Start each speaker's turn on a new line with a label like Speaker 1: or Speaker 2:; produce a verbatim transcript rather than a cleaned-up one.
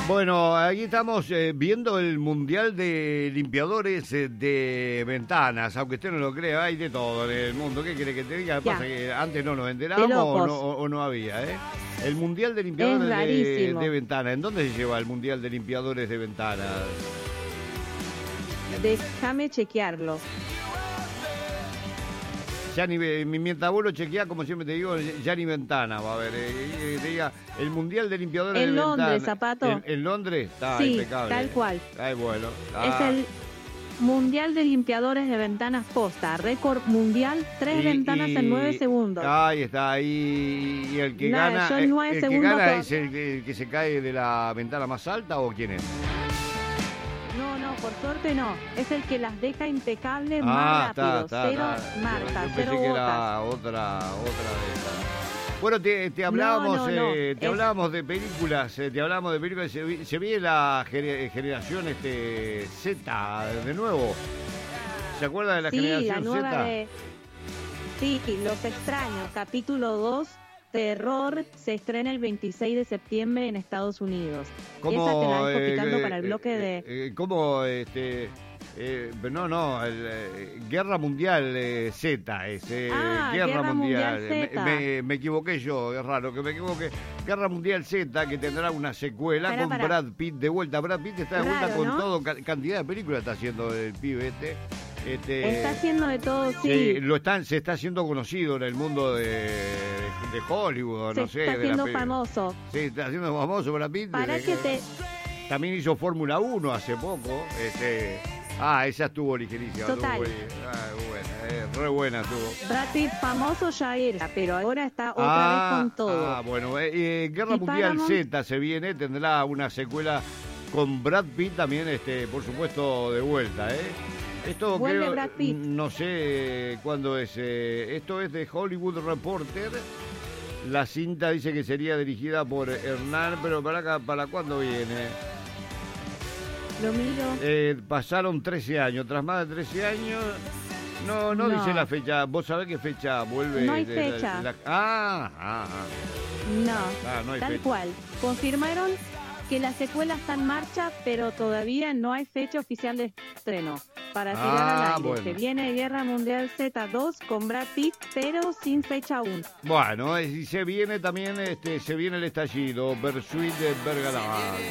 Speaker 1: Bueno, aquí estamos eh, viendo el Mundial de Limpiadores eh, de Ventanas. Aunque usted no lo crea, hay de todo en el mundo. ¿Qué quiere que te diga? Pasa que antes no nos enterábamos o no, o, o no había, ¿eh? El Mundial de Limpiadores de, de Ventanas. ¿En dónde se lleva el Mundial de Limpiadores de Ventanas?
Speaker 2: Déjame chequearlo.
Speaker 1: Ya ni, mientras vos lo chequeás, como siempre te digo, ya ni Ventana va a haber. Eh, te diga, el Mundial de Limpiadores
Speaker 2: en
Speaker 1: de
Speaker 2: Londres,
Speaker 1: Ventanas.
Speaker 2: Zapato.
Speaker 1: ¿En, en Londres? Está
Speaker 2: sí,
Speaker 1: impecable.
Speaker 2: Tal cual.
Speaker 1: Ay, bueno. Ah.
Speaker 2: Es el Mundial de Limpiadores de Ventanas posta. Récord mundial, tres y, ventanas y, en nueve segundos.
Speaker 1: Ahí está, ahí. ¿Y el que
Speaker 2: no,
Speaker 1: gana,
Speaker 2: el,
Speaker 1: el que gana es el que, el que se cae de la ventana más alta o quién es?
Speaker 2: No, no, por suerte no. Es el que las deja impecables
Speaker 1: ah,
Speaker 2: más
Speaker 1: está,
Speaker 2: rápido.
Speaker 1: Está,
Speaker 2: cero
Speaker 1: está.
Speaker 2: marcas,
Speaker 1: yo, yo
Speaker 2: cero
Speaker 1: pensé que
Speaker 2: botas.
Speaker 1: era otra, otra de esas. Bueno, te, te hablábamos,
Speaker 2: no, no, no.
Speaker 1: Eh, te
Speaker 2: es...
Speaker 1: hablábamos de películas, eh, te hablábamos de películas. Se, se viene la generación este Z de nuevo. ¿Se acuerda de la
Speaker 2: sí,
Speaker 1: generación
Speaker 2: la nueva
Speaker 1: Z?
Speaker 2: De... Sí, Los Extraños, capítulo dos. Terror se estrena el veintiséis de septiembre en Estados Unidos.
Speaker 1: ¿Cómo,
Speaker 2: Esa te la dejo
Speaker 1: eh,
Speaker 2: picando
Speaker 1: eh,
Speaker 2: para el bloque
Speaker 1: eh,
Speaker 2: de...
Speaker 1: Eh, ¿Cómo, este... Eh, no, no, el, eh, Guerra Mundial eh, Z es eh,
Speaker 2: ah,
Speaker 1: Guerra,
Speaker 2: Guerra
Speaker 1: Mundial,
Speaker 2: Mundial
Speaker 1: me, me, me equivoqué yo, es raro que me equivoque. Guerra Mundial Z, que tendrá una secuela
Speaker 2: para,
Speaker 1: con
Speaker 2: para.
Speaker 1: Brad Pitt de vuelta. Brad Pitt está de
Speaker 2: Raro,
Speaker 1: vuelta con
Speaker 2: ¿no?
Speaker 1: todo, ca cantidad de películas está haciendo el pibe este. Este,
Speaker 2: está haciendo de todo, sí.
Speaker 1: sí lo están, se está haciendo conocido en el mundo de, de Hollywood,
Speaker 2: se
Speaker 1: no sé.
Speaker 2: está haciendo
Speaker 1: de la
Speaker 2: famoso.
Speaker 1: Sí, está haciendo famoso Brad Pitt.
Speaker 2: Para que te...
Speaker 1: También hizo Fórmula uno hace poco. Este, ah, esa estuvo ligerísima.
Speaker 2: Total.
Speaker 1: Estuvo, ah, buena, eh, re buena estuvo.
Speaker 2: Brad Pitt famoso ya era, pero ahora está otra
Speaker 1: ah,
Speaker 2: vez con todo.
Speaker 1: Ah, bueno, eh, eh, Guerra
Speaker 2: y
Speaker 1: Mundial
Speaker 2: Paramount...
Speaker 1: Z se viene, tendrá una secuela con Brad Pitt también, este, por supuesto, de vuelta, ¿eh? Esto
Speaker 2: Vuelve
Speaker 1: creo,
Speaker 2: Brad Pitt.
Speaker 1: no sé cuándo es. Eh, esto es de Hollywood Reporter. La cinta dice que sería dirigida por Hernán, pero ¿para acá, para cuándo viene?
Speaker 2: Lo miro.
Speaker 1: Eh, pasaron trece años, tras más de trece años. No, no, no dice la fecha. ¿Vos sabés qué fecha vuelve?
Speaker 2: No hay
Speaker 1: de,
Speaker 2: fecha.
Speaker 1: La, la, ah, ah, ah.
Speaker 2: No,
Speaker 1: ah no hay
Speaker 2: tal
Speaker 1: fecha.
Speaker 2: cual. Confirmaron que la secuela está en marcha, pero todavía no hay fecha oficial de estreno. Para tirar
Speaker 1: ah,
Speaker 2: al aire,
Speaker 1: bueno.
Speaker 2: se viene Guerra Mundial Z dos con Brad Pitt, pero sin fecha aún.
Speaker 1: Bueno, y se viene también, este, se viene el estallido, Bersuit de Bergalaval.